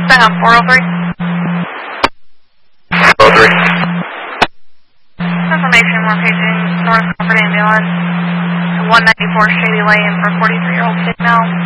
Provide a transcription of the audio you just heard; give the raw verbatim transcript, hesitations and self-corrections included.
Mustang on four oh three. four oh three. Information, we're paging North Comfort Ambulance to one ninety-four Shady Lane for forty-three-year-old female.